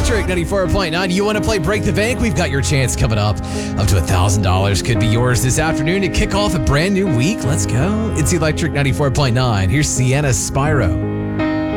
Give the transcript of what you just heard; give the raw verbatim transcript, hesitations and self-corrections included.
Electric ninety-four point nine. You want to play Break the Bank? We've got your chance coming up. Up to one thousand dollars could be yours this afternoon to kick off a brand new week. Let's go. It's Electric ninety-four point nine. Here's Sienna Spyro.